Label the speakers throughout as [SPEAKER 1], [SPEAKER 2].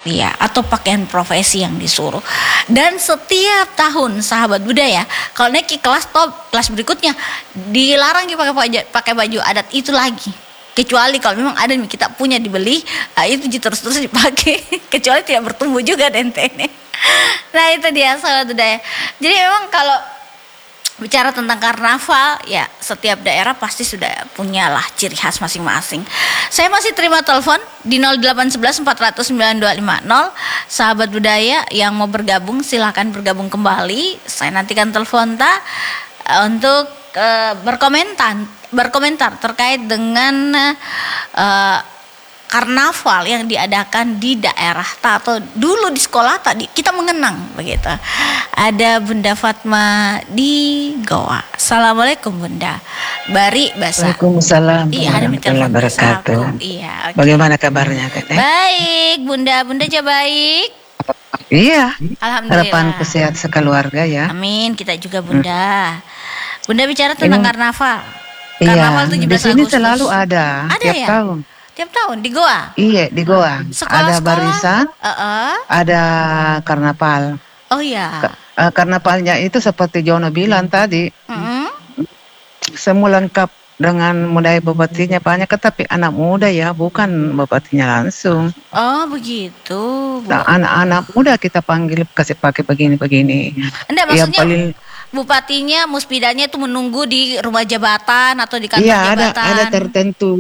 [SPEAKER 1] ya, atau pakaian profesi yang disuruh. Dan setiap tahun sahabat budaya kalau naik ke kelas top, kelas berikutnya dilarang pakai baju adat itu lagi. Kecuali kalau memang ada yang kita punya dibeli, itu terus dipakai. Kecuali tidak bertumbuh juga dentene. Nah itu dia sahabat budaya. Jadi memang kalau bicara tentang karnaval, ya setiap daerah pasti sudah punyalah ciri khas masing-masing. Saya masih terima telepon di 0811 400 9250. Sahabat budaya yang mau bergabung silakan bergabung kembali. Saya nantikan telepon untuk berkomentar terkait dengan karnaval yang diadakan di daerah atau dulu di sekolah tadi kita mengenang begitu. Ada Bunda Fatma di Goa. Assalamualaikum Bunda. Bari Basa.
[SPEAKER 2] Waalaikumsalam.
[SPEAKER 1] Iya, ada telepon
[SPEAKER 2] wabarakatuh.
[SPEAKER 1] Iya. Okay.
[SPEAKER 2] Bagaimana kabarnya Teteh?
[SPEAKER 1] Baik Bunda juga baik.
[SPEAKER 2] Iya.
[SPEAKER 1] Alhamdulillah.
[SPEAKER 2] Harapan kesehatan sekeluarga ya.
[SPEAKER 1] Amin, kita juga Bunda. Bunda bicara tentang karnaval.
[SPEAKER 2] Karnaval 17
[SPEAKER 1] Agustus.
[SPEAKER 2] Di sini selalu ada tiap
[SPEAKER 1] ya?
[SPEAKER 2] tahun.
[SPEAKER 1] Tiap tahun di Goa?
[SPEAKER 2] Iya, di Goa. Ada barisan, ada karnaval.
[SPEAKER 1] Oh iya.
[SPEAKER 2] Karnavalnya itu seperti Jono bilang tadi, semua lengkap dengan budaya bupatinya banyak, tapi anak muda ya, bukan bupatinya langsung.
[SPEAKER 1] Oh begitu.
[SPEAKER 2] Nah, anak-anak muda kita panggil kasih pakai begini-begini.
[SPEAKER 1] Enggak, maksudnya bupatinya, muspidanya itu menunggu di rumah jabatan atau di kantor jabatan. Iya,
[SPEAKER 2] ada tertentu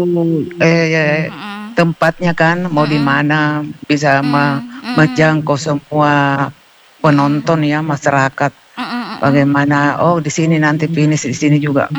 [SPEAKER 2] tempatnya kan, mau di mana bisa menjangkau semua penonton ya, masyarakat. Bagaimana? Oh, di sini nanti finish, di sini juga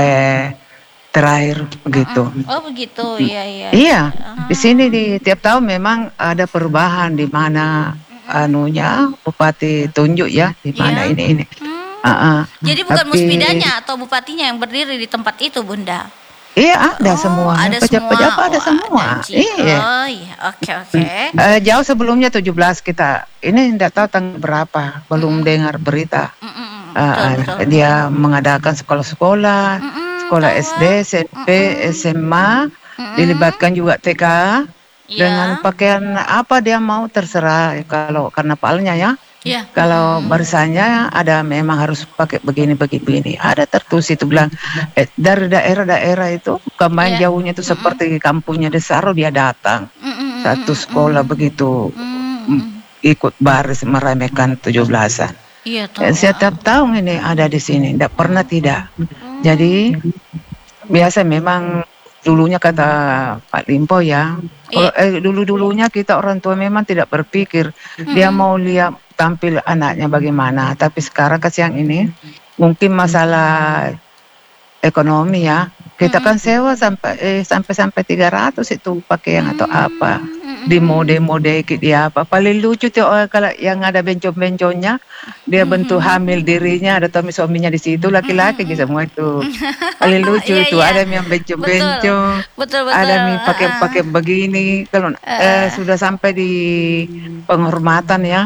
[SPEAKER 2] terakhir begitu.
[SPEAKER 1] Oh begitu, iya.
[SPEAKER 2] Iya, di sini di tiap tahun memang ada perubahan di mana anunya bupati tunjuk ya, di mana ini.
[SPEAKER 1] Jadi bukan muspidanya atau bupatinya yang berdiri di tempat itu Bunda?
[SPEAKER 2] Iya, ada semua.
[SPEAKER 1] Ada
[SPEAKER 2] pejabat ada semua. Iya.
[SPEAKER 1] Oh iya, oke.
[SPEAKER 2] Jauh sebelumnya 17 kita. Ini tidak tahu tanggal berapa, belum dengar berita. Betul. Dia mengadakan sekolah-sekolah, sekolah SD, SMP, SMA, dilibatkan juga TK. Dengan pakaian apa dia mau terserah. Kalau karnavalnya ya.
[SPEAKER 1] Yeah.
[SPEAKER 2] Kalau barisannya ada memang harus pakai begini. Ada tertulis itu bilang dari daerah-daerah itu bukan jauhnya itu seperti kampungnya Desaro dia datang. Satu sekolah begitu ikut baris meramaikan 17-an.
[SPEAKER 1] Iya,
[SPEAKER 2] setiap tahun ini ada di sini, tidak pernah tidak. Jadi biasa memang dulunya kata Pak Limpo ya. Dulunya kita orang tua memang tidak berpikir dia mau lihat tampil anaknya bagaimana, tapi sekarang kasihan ini mungkin masalah ekonomi ya, kita kan sewa sampai 300 itu pakaian atau apa di mode dia apa paling lucu tuh kalau yang ada bencong-bencongnya dia bentuk hamil dirinya, ada suaminya di situ laki-laki semua itu paling lucu itu. Ada yang bencong-bencong,
[SPEAKER 1] betul.
[SPEAKER 2] ada yang pakai begini. Kalau sudah sampai di penghormatan ya,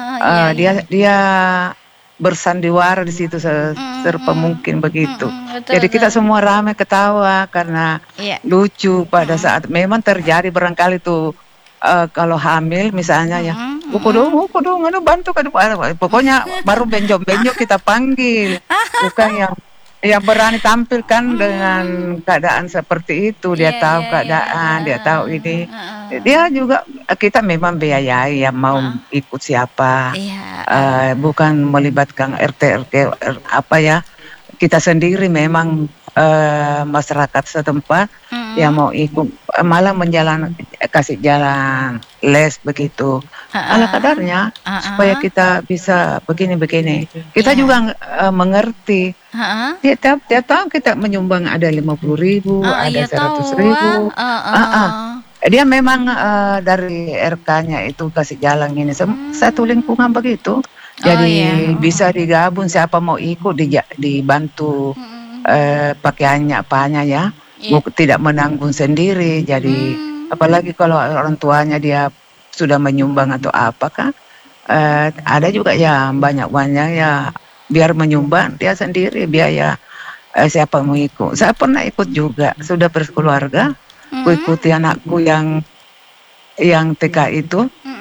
[SPEAKER 2] dia bersandiwara di situ serba mungkin begitu. Jadi kita semua ramai ketawa karena lucu pada saat memang terjadi barangkali tuh kalau hamil misalnya ya, uku dong, bantu kan, pokoknya baru benjok kita panggil, bukan yang berani tampilkan dengan keadaan seperti itu. Dia tahu keadaan, dia tahu ini. Dia juga kita memang biayai yang mau ikut siapa, bukan melibatkan RT apa ya. Kita sendiri memang masyarakat setempat yang mau ikut, malah kasih jalan les begitu ala kadarnya supaya kita bisa begini. Kita juga mengerti. Tiap tahun kita menyumbang ada 50.000, ada 100.000. Dia memang dari RK-nya itu kasih jalan ini satu lingkungan begitu. Jadi bisa digabung, siapa mau ikut dibantu pakaiannya apanya ya. Tidak menanggung sendiri. Jadi apalagi kalau orang tuanya dia sudah menyumbang atau apa kan, ada juga ya banyak ya biar menyumbang dia sendiri biaya. Siapa mau ikut, saya pernah ikut juga, sudah berkeluarga. Aku ikuti anakku yang TK itu